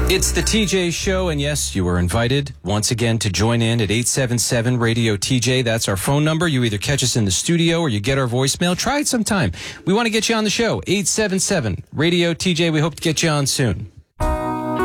It's the TJ Show, and yes, you are invited once again to join in at 877 Radio TJ. That's our phone number. You either catch us in the studio or you get our voicemail. Try it sometime. We want to get you on the show. 877 Radio TJ. We hope to get you on soon.